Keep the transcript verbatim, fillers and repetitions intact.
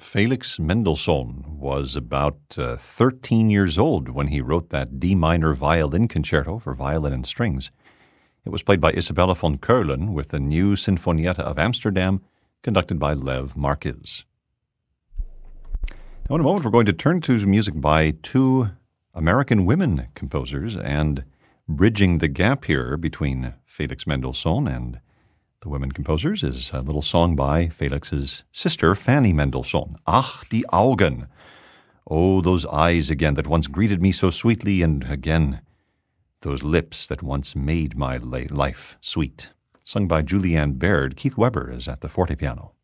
Felix Mendelssohn was about uh, thirteen years old when he wrote that D minor violin concerto for violin and strings. It was played by Isabella von Keulen with the New Sinfonietta of Amsterdam, conducted by Lev Markiz. Now, in a moment, we're going to turn to music by two American women composers, and bridging the gap here between Felix Mendelssohn and the women composers is a little song by Felix's sister, Fanny Mendelssohn. Ach, die Augen. Oh, those eyes again that once greeted me so sweetly, and again, those lips that once made my life sweet. Sung by Julianne Baird, Keith Weber is at the fortepiano.